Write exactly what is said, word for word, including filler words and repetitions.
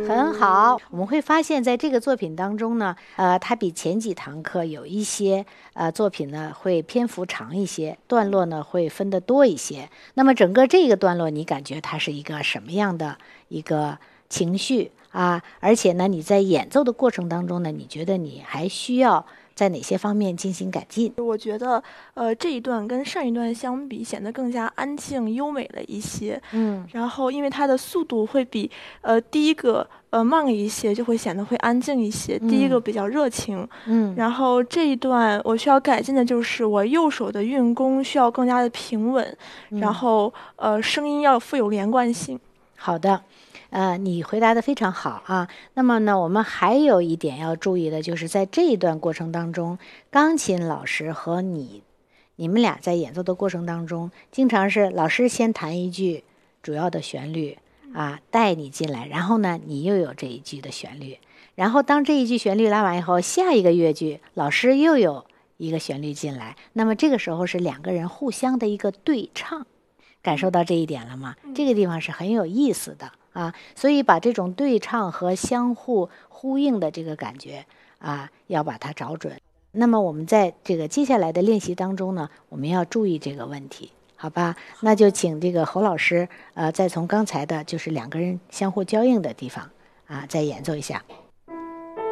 很好。我们会发现在这个作品当中呢，呃，它比前几堂课有一些呃作品呢会篇幅长一些，段落呢会分得多一些。那么整个这个段落，你感觉它是一个什么样的一个情绪啊？而且呢，你在演奏的过程当中呢，你觉得你还需要在哪些方面进行改进？ 我觉得，呃，这一段跟上一段相比，显得更加安静优美了一些。 嗯， 然后，因为它的速度会比呃第一个呃慢了一些，就会显得会安静一些。 嗯第一个比较热情。 嗯， 然后这一段我需要改进的就是我右手的运弓需要更加的平稳， 嗯然后呃声音要富有连贯性。 好的。呃，你回答的非常好啊。那么呢，我们还有一点要注意的，就是在这一段过程当中，钢琴老师和你，你们俩在演奏的过程当中，经常是老师先弹一句主要的旋律啊，带你进来，然后呢，你又有这一句的旋律，然后当这一句旋律拉完以后，下一个乐句老师又有一个旋律进来，那么这个时候是两个人互相的一个对唱。感受到这一点了吗？这个地方是很有意思的啊，所以把这种对唱和相互呼应的这个感觉啊，要把它找准。那么我们在这个接下来的练习当中呢，我们要注意这个问题，好吧？那就请这个侯老师，呃，再从刚才的就是两个人相互交映的地方啊，再演奏一下。